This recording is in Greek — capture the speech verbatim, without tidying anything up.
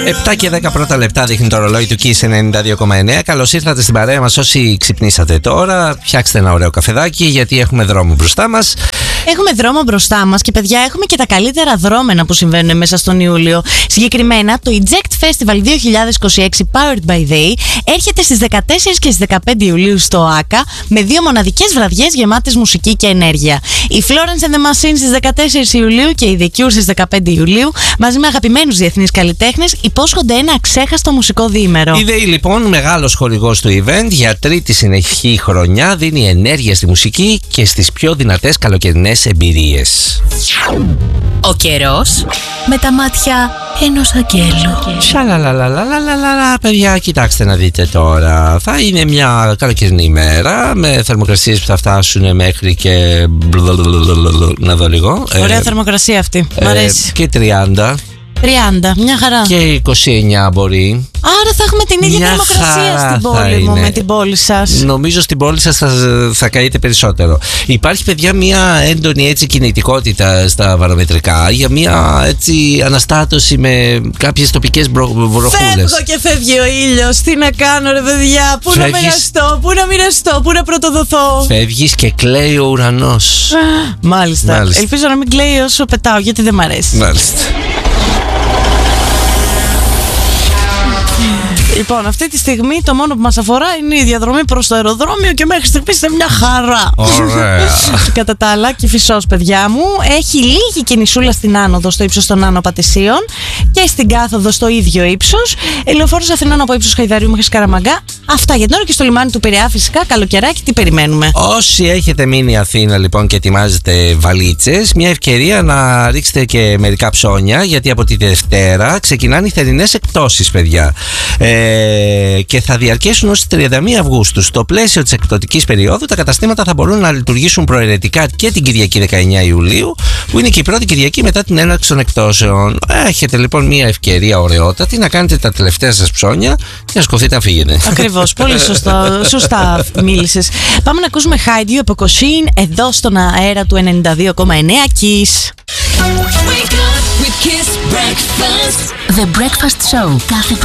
επτά και δέκα πρώτα λεπτά δείχνει το ρολόι του Kiss ενενήντα δύο κόμμα εννέα. Καλώς ήρθατε στην παρέα μας όσοι ξυπνήσατε τώρα. Φτιάξτε ένα ωραίο καφεδάκι γιατί έχουμε δρόμο μπροστά μας. Έχουμε δρόμο μπροστά μας και παιδιά έχουμε και τα καλύτερα δρόμενα που συμβαίνουν μέσα στον Ιούλιο. Συγκεκριμένα το Eject Festival δύο χιλιάδες είκοσι έξι Powered by Day έρχεται στις δεκατέσσερις και στις δεκαπέντε Ιουλίου στο ΆΚΑ με δύο μοναδικές βραδιές γεμάτες μουσική και ενέργεια. Η Florence and the Machine στις δεκατέσσερις Ιουλίου και η The Cure στις δεκαπέντε Ιουλίου μαζί με αγαπημένους διεθνείς καλλιτέχνες υπόσχονται ένα αξέχαστο μουσικό διήμερο. Η ΔΕΗ λοιπόν, μεγάλος χορηγός του event, για τρίτη συνεχή χρονιά δίνει ενέργεια στη μουσική και στις πιο δυνατές καλοκαιρινές εμπειρίες. Ο καιρός με τα μάτια ενός αγγέλου. Σαλαλαλαλαλαλαλα, παιδιά, κοιτάξτε να δείτε τώρα. Θα είναι μια καλοκαιρινή ημέρα με θερμοκρασίες που θα φτάσουν μέχρι και. Να δω λίγο. Ωραία θερμοκρασία αυτή. Μ' αρέσει. Και τριάντα. τριάντα, μια χαρά. Και είκοσι εννέα μπορεί. Άρα θα έχουμε την ίδια μια θερμοκρασία στην πόλη μου με την πόλη σας. Νομίζω στην πόλη σας θα, θα καείτε περισσότερο. Υπάρχει, παιδιά, μια έντονη έτσι κινητικότητα στα βαρομετρικά για μια έτσι αναστάτωση με κάποιες τοπικές βροχούλες. Φεύγω και φεύγει ο ήλιος. Τι να κάνω, ρε παιδιά, πού Φεύγεις... να μοιραστώ, πού να μοιραστώ, πού να πρωτοδοθώ. Φεύγεις και κλαίει ο ουρανός. Μάλιστα. Μάλιστα. Ελπίζω να μην κλαίει όσο πετάω, γιατί δεν μ' αρέσει. Μάλιστα. Λοιπόν, αυτή τη στιγμή το μόνο που μας αφορά είναι η διαδρομή προς το αεροδρόμιο και μέχρι στιγμής είναι μια χαρά. Ωραία. Κατά τα άλλα, Κηφισός, παιδιά μου, έχει λίγη κινησούλα στην άνοδο στο ύψος των Άνω Πατησίων και στην κάθοδο στο ίδιο ύψος. Λεωφόρος Αθηνών από ύψος Χαϊδαρίου μέχρι Σκαραμαγκά. Αυτά για την ώρα και στο λιμάνι του Πειραιά, φυσικά, καλοκαιράκι, τι περιμένουμε. Όσοι έχετε μείνει Αθήνα λοιπόν και ετοιμάζετε βαλίτσες, μια ευκαιρία να ρίξετε και μερικά ψώνια, γιατί από τη Δευτέρα ξεκινάνε οι θερινές εκπτώσεις, παιδιά. Ε, και θα διαρκέσουν ως τριάντα μία Αυγούστου. Στο πλαίσιο της εκπτωτικής περίοδου, τα καταστήματα θα μπορούν να λειτουργήσουν προαιρετικά και την Κυριακή δεκαεννέα Ιουλίου, που είναι και η πρώτη Κυριακή μετά την έναρξη των εκπτώσεων. Έχετε λοιπόν μια ευκαιρία ωραιότατη να κάνετε τα τελευταία σας ψώνια και να σκοθείτε να φύγετε. Ακριβώς, πολύ σωστά, σωστά μίλησες. Πάμε να ακούσουμε Χάιντιου από Κοσίν εδώ στον αέρα του ενενήντα δύο κόμμα εννέα Kiss. The Breakfast Show κάθε